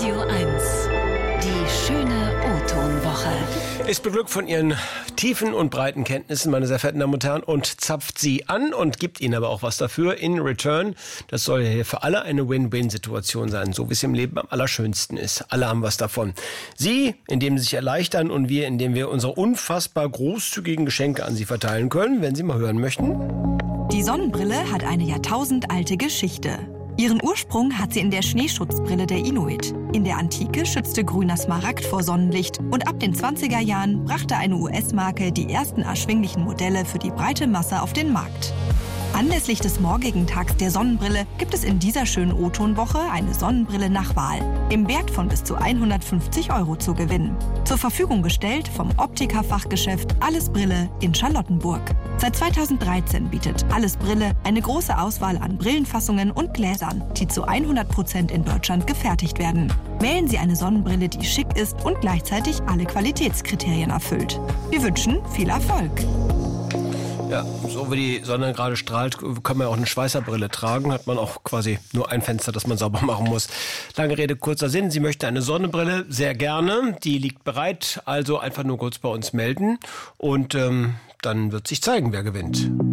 Radio 1. Die schöne O-Ton-Woche. Ist beglückt von ihren tiefen und breiten Kenntnissen, meine sehr verehrten Damen und Herren, und zapft sie an und gibt ihnen aber auch was dafür in return. Das soll ja hier für alle eine Win-Win-Situation sein, so wie es im Leben am allerschönsten ist. Alle haben was davon. Sie, indem sie sich erleichtern, und wir, indem wir unsere unfassbar großzügigen Geschenke an sie verteilen können, wenn Sie mal hören möchten. Die Sonnenbrille hat eine jahrtausendalte Geschichte. Ihren Ursprung hat sie in der Schneeschutzbrille der Inuit. In der Antike schützte grüner Smaragd vor Sonnenlicht und ab den 20er Jahren brachte eine US-Marke die ersten erschwinglichen Modelle für die breite Masse auf den Markt. Anlässlich des morgigen Tags der Sonnenbrille gibt es in dieser schönen O-Ton-Woche eine Sonnenbrille nach Wahl im Wert von bis zu 150 € zu gewinnen. Zur Verfügung gestellt vom Optikerfachgeschäft Alles Brille in Charlottenburg. Seit 2013 bietet Alles Brille eine große Auswahl an Brillenfassungen und Gläsern, die zu 100% in Deutschland gefertigt werden. Wählen Sie eine Sonnenbrille, die schick ist und gleichzeitig alle Qualitätskriterien erfüllt. Wir wünschen viel Erfolg. Ja, so wie die Sonne gerade strahlt, kann man ja auch eine Schweißerbrille tragen. Hat man auch quasi nur ein Fenster, das man sauber machen muss. Lange Rede, kurzer Sinn. Sie möchte eine Sonnenbrille, sehr gerne. Die liegt bereit, also einfach nur kurz bei uns melden. Und dann wird sich zeigen, wer gewinnt.